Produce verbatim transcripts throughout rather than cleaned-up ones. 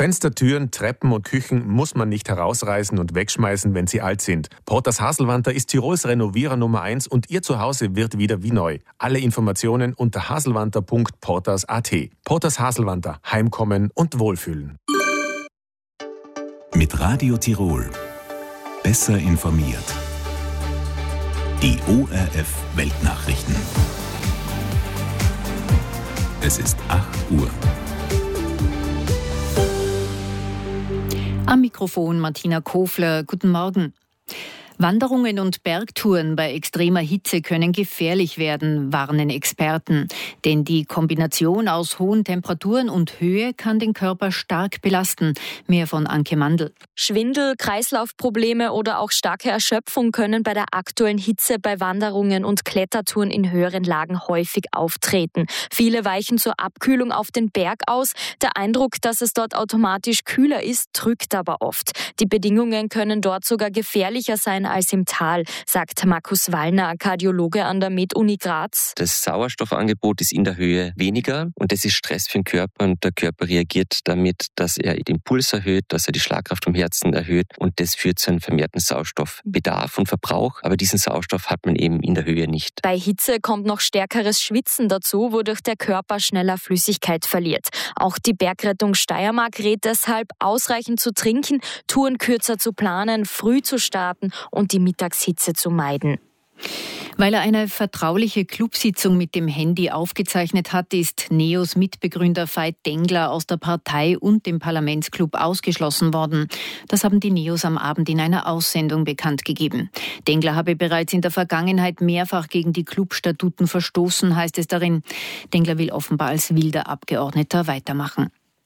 Fenster, Türen, Treppen und Küchen muss man nicht herausreißen und wegschmeißen, wenn sie alt sind. Porters Haselwanter ist Tirols Renovierer Nummer eins und Ihr Zuhause wird wieder wie neu. Alle Informationen unter haselwanter punkt porters punkt at. Porters Haselwanter. Heimkommen und Wohlfühlen. Mit Radio Tirol. Besser informiert. Die O R F Weltnachrichten. Es ist acht Uhr. Am Mikrofon Martina Kofler. Guten Morgen. Wanderungen und Bergtouren bei extremer Hitze können gefährlich werden, warnen Experten. Denn die Kombination aus hohen Temperaturen und Höhe kann den Körper stark belasten. Mehr von Anke Mandl. Schwindel, Kreislaufprobleme oder auch starke Erschöpfung können bei der aktuellen Hitze bei Wanderungen und Klettertouren in höheren Lagen häufig auftreten. Viele weichen zur Abkühlung auf den Berg aus. Der Eindruck, dass es dort automatisch kühler ist, trügt aber oft. Die Bedingungen können dort sogar gefährlicher sein als im Tal, sagt Markus Wallner, Kardiologe an der Med-Uni Graz. Das Sauerstoffangebot ist in der Höhe weniger und das ist Stress für den Körper und der Körper reagiert damit, dass er den Puls erhöht, dass er die Schlagkraft vom Herzen erhöht und das führt zu einem vermehrten Sauerstoffbedarf und Verbrauch, aber diesen Sauerstoff hat man eben in der Höhe nicht. Bei Hitze kommt noch stärkeres Schwitzen dazu, wodurch der Körper schneller Flüssigkeit verliert. Auch die Bergrettung Steiermark rät deshalb, ausreichend zu trinken, Touren kürzer zu planen, früh zu starten und die Mittagshitze zu meiden. Weil er eine vertrauliche Clubsitzung mit dem Handy aufgezeichnet hat, ist Neos Mitbegründer Veit Dengler aus der Partei und dem Parlamentsclub ausgeschlossen worden. Das haben die Neos am Abend in einer Aussendung bekannt gegeben. Dengler habe bereits in der Vergangenheit mehrfach gegen die Clubstatuten verstoßen, heißt es darin. Dengler will offenbar als wilder Abgeordneter weitermachen.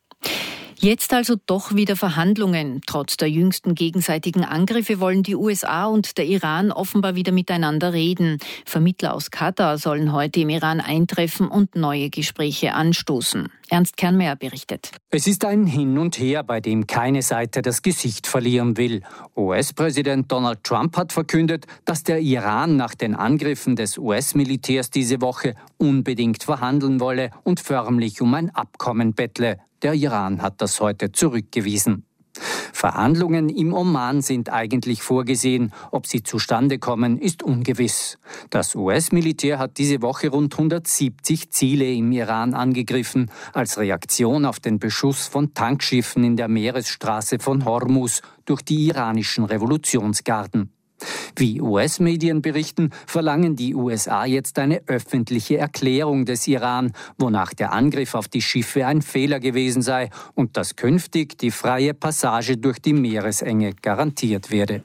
Jetzt also doch wieder Verhandlungen. Trotz der jüngsten gegenseitigen Angriffe wollen die U S A und der Iran offenbar wieder miteinander reden. Vermittler aus Katar sollen heute im Iran eintreffen und neue Gespräche anstoßen. Ernst Kernmeyer berichtet. Es ist ein Hin und Her, bei dem keine Seite das Gesicht verlieren will. U S-Präsident Donald Trump hat verkündet, dass der Iran nach den Angriffen des U S-Militärs diese Woche unbedingt verhandeln wolle und förmlich um ein Abkommen bettle. Der Iran hat das heute zurückgewiesen. Verhandlungen im Oman sind eigentlich vorgesehen. Ob sie zustande kommen, ist ungewiss. Das U S-Militär hat diese Woche rund hundertsiebzig Ziele im Iran angegriffen, als Reaktion auf den Beschuss von Tankschiffen in der Meeresstraße von Hormuz durch die iranischen Revolutionsgarden. Wie U S-Medien berichten, verlangen die U S A jetzt eine öffentliche Erklärung des Iran, wonach der Angriff auf die Schiffe ein Fehler gewesen sei und dass künftig die freie Passage durch die Meeresenge garantiert werde.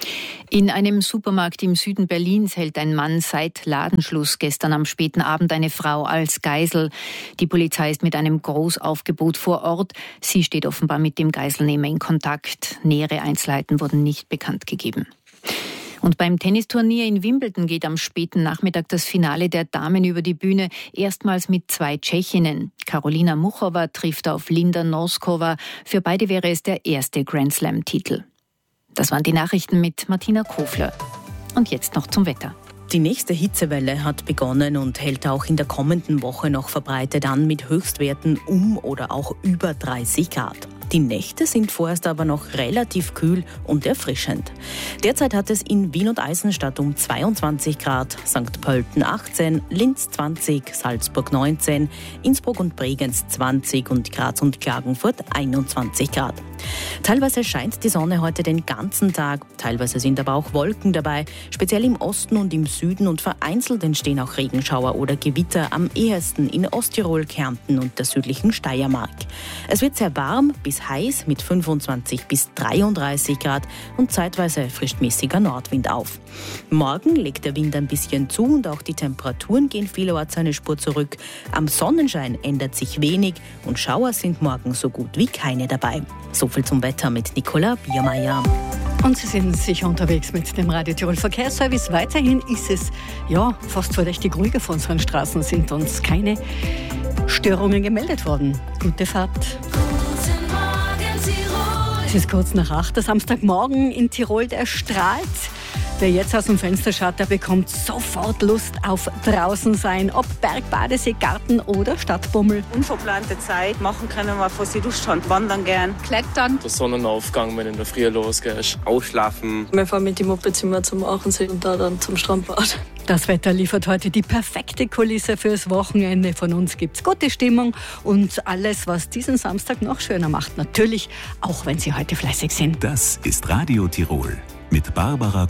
In einem Supermarkt im Süden Berlins hält ein Mann seit Ladenschluss gestern am späten Abend eine Frau als Geisel. Die Polizei ist mit einem Großaufgebot vor Ort. Sie steht offenbar mit dem Geiselnehmer in Kontakt. Nähere Einzelheiten wurden nicht bekannt gegeben. Und beim Tennisturnier in Wimbledon geht am späten Nachmittag das Finale der Damen über die Bühne, erstmals mit zwei Tschechinnen. Karolina Muchova trifft auf Linda Noskova. Für beide wäre es der erste Grand-Slam-Titel. Das waren die Nachrichten mit Martina Kofler. Und jetzt noch zum Wetter. Die nächste Hitzewelle hat begonnen und hält auch in der kommenden Woche noch verbreitet an mit Höchstwerten um oder auch über dreißig Grad. Die Nächte sind vorerst aber noch relativ kühl und erfrischend. Derzeit hat es in Wien und Eisenstadt um zweiundzwanzig Grad, Sankt Pölten achtzehn, Linz zwanzig, Salzburg neunzehn, Innsbruck und Bregenz zwanzig und Graz und Klagenfurt einundzwanzig Grad. Teilweise scheint die Sonne heute den ganzen Tag, teilweise sind aber auch Wolken dabei, speziell im Osten und im Süden und vereinzelt entstehen auch Regenschauer oder Gewitter am ehesten in Osttirol, Kärnten und der südlichen Steiermark. Es wird sehr warm bis heiß mit fünfundzwanzig bis dreiunddreißig Grad und zeitweise frischt mäßiger Nordwind auf. Morgen legt der Wind ein bisschen zu und auch die Temperaturen gehen vielerorts eine Spur zurück. Am Sonnenschein ändert sich wenig und Schauer sind morgen so gut wie keine dabei. So viel zum Wetter mit Nicola Biermeier. Und Sie sind sicher unterwegs mit dem Radio Tirol Verkehrsservice. Weiterhin ist es ja fast verdächtig ruhig auf unseren Straßen, sind uns keine Störungen gemeldet worden. Gute Fahrt. Es ist kurz nach acht. Der Samstagmorgen in Tirol, der strahlt. Wer jetzt aus dem Fenster schaut, der bekommt sofort Lust auf draußen sein. Ob Berg, Badesee, Garten oder Stadtbummel. Unverplante Zeit machen können wir vor die Duschstand, wandern gern. Klettern. Der Sonnenaufgang, wenn in der Früh losgeht. Ausschlafen. Wir fahren mit dem Moped zum Aachensee und da dann zum Strandbad. Das Wetter liefert heute die perfekte Kulisse fürs Wochenende. Von uns gibt's gute Stimmung und alles, was diesen Samstag noch schöner macht. Natürlich, auch wenn Sie heute fleißig sind. Das ist Radio Tirol mit Barbara